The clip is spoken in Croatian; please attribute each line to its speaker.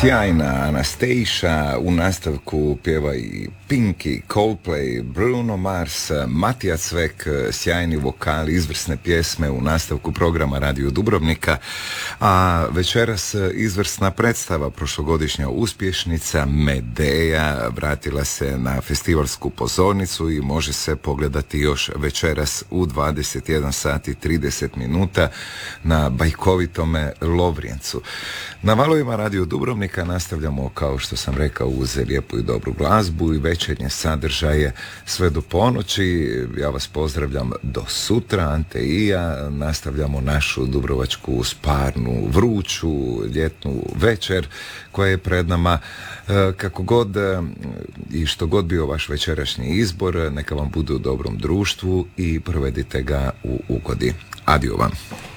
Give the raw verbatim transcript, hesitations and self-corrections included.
Speaker 1: Sjajna Anastasia, u nastavku pjeva i Pinky, Coldplay, Bruno Mars, Matija Cvek, sjajni vokali, izvrsne pjesme u nastavku programa Radio Dubrovnika, a večeras izvrsna predstava, prošlogodišnja uspješnica Medeja vratila se na festivalsku pozornicu i može se pogledati još večeras u dvadeset jedan sati i trideset minuta na bajkovitome Lovrijencu. Na valovima Radio Dubrovnika nastavljamo, kao što sam rekao, uz lijepu i dobru glazbu i večernje sadržaje sve do ponoći. Ja vas pozdravljam do sutra, Ante i ja. Nastavljamo našu dubrovačku sparnu, vruću, ljetnu večer koja je pred nama. Kako god i što god bio vaš večerašnji izbor, neka vam bude u dobrom društvu i provedite ga u ugodi. Adio vam.